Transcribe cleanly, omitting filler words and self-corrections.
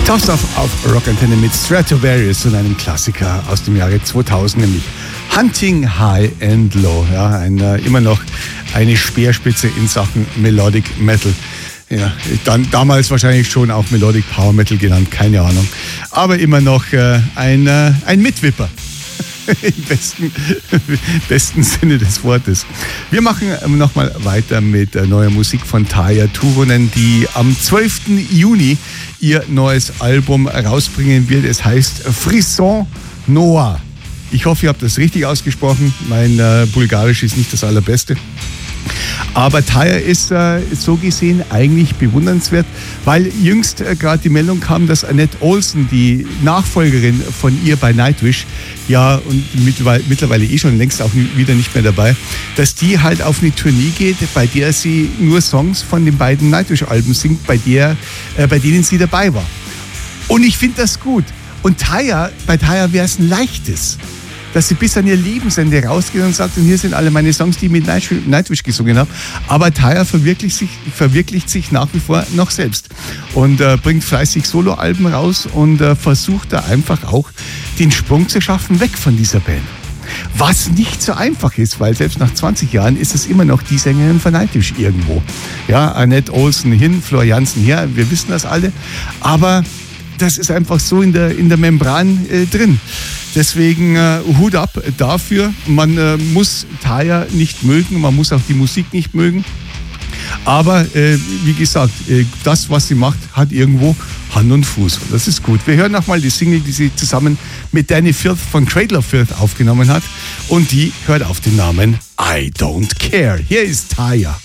Tough Stuff auf Rock Antenne mit Stratovarius und einem Klassiker aus dem Jahre 2000, nämlich Hunting High and Low. Ja, immer noch eine Speerspitze in Sachen Melodic Metal. Ja, dann damals wahrscheinlich schon auch Melodic Power Metal genannt, keine Ahnung. Aber immer noch ein Mitwipper. Im besten Sinne des Wortes. Wir machen nochmal weiter mit neuer Musik von Tarja Turunen, die am 12. Juni ihr neues Album rausbringen wird. Es heißt Frisson Noir. Ich hoffe, ihr habt das richtig ausgesprochen. Mein Bulgarisch ist nicht das allerbeste. Aber Tarja ist so gesehen eigentlich bewundernswert, weil jüngst gerade die Meldung kam, dass Annette Olsen, die Nachfolgerin von ihr bei Nightwish, ja, und mittlerweile schon längst auch wieder nicht mehr dabei, dass die halt auf eine Tournee geht, bei der sie nur Songs von den beiden Nightwish-Alben singt, bei denen sie dabei war. Und ich finde das gut. Und bei Tarja wäre es ein leichtes, dass sie bis an ihr Lebensende rausgeht und sagt, und hier sind alle meine Songs, die ich mit Nightwish gesungen habe. Aber Tarja verwirklicht sich nach wie vor noch selbst und bringt fleißig Soloalben raus und versucht da einfach auch den Sprung zu schaffen, weg von dieser Band. Was nicht so einfach ist, weil selbst nach 20 Jahren ist es immer noch die Sängerin von Nightwish irgendwo. Ja, Annette Olsen hin, Flor Jansen her, wir wissen das alle. Aber das ist einfach so in der Membran drin. Deswegen Hut ab dafür. Man muss Tarja nicht mögen, man muss auch die Musik nicht mögen. Aber wie gesagt, das, was sie macht, hat irgendwo Hand und Fuß. Und das ist gut. Wir hören nochmal die Single, die sie zusammen mit Danny Firth von Cradle of Filth aufgenommen hat. Und die hört auf den Namen I Don't Care. Hier ist Tarja.